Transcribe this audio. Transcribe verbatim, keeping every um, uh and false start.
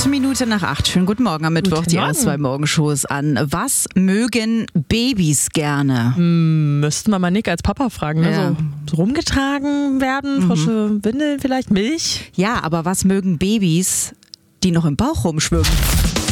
Minute nach acht. Schönen guten Morgen am Mittwoch. Guten Die Morgen. R zwei Morgenshows an. Was mögen Babys gerne? Hm, müssten wir mal Nick als Papa fragen. Ne? Ja. So, so rumgetragen werden, frische Windeln vielleicht, Milch. Ja, aber was mögen Babys, die noch im Bauch rumschwimmen?